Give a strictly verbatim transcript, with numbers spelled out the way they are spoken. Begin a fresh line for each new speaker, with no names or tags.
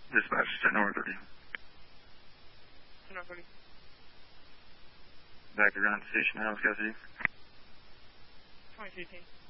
Dispatch to North thirty.
North thirty.
Back to ground station, House Cassidy.
twenty fifteen.